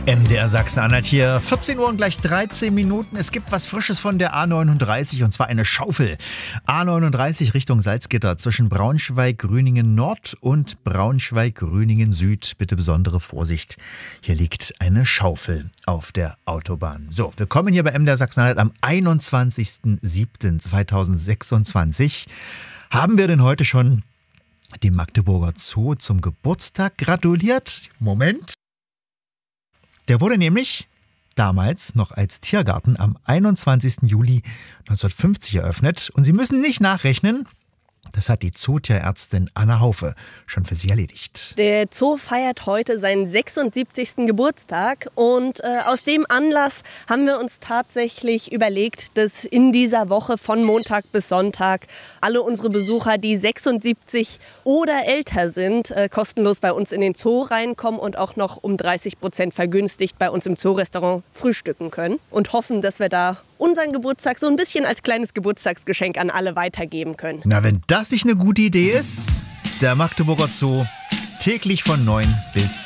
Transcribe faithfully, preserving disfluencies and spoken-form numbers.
M D R Sachsen-Anhalt hier, vierzehn Uhr und gleich dreizehn Minuten. Es gibt was Frisches von der A neununddreißig und zwar eine Schaufel. A neununddreißig Richtung Salzgitter zwischen Braunschweig-Grüningen Nord und Braunschweig-Grüningen Süd. Bitte besondere Vorsicht. Hier liegt eine Schaufel auf der Autobahn. So, wir kommen hier bei M D R Sachsen-Anhalt am einundzwanzigsten siebten zweitausendsechsundzwanzig. Haben wir denn heute schon dem Magdeburger Zoo zum Geburtstag gratuliert? Moment. Der wurde nämlich damals noch als Tiergarten am einundzwanzigsten Juli neunzehnhundertfünfzig eröffnet. Und Sie müssen nicht nachrechnen, das hat die Zootierärztin Anna Haufe schon für Sie erledigt. Der Zoo feiert heute seinen sechsundsiebzigsten Geburtstag und äh, aus dem Anlass haben wir uns tatsächlich überlegt, dass in dieser Woche von Montag bis Sonntag alle unsere Besucher, die sechsundsiebzig oder älter sind, äh, kostenlos bei uns in den Zoo reinkommen und auch noch um dreißig Prozent vergünstigt bei uns im Zoo-Restaurant frühstücken können und hoffen, dass wir da unseren Geburtstag so ein bisschen als kleines Geburtstagsgeschenk an alle weitergeben können. Na, wenn das nicht eine gute Idee ist, der Magdeburger Zoo täglich von neun bis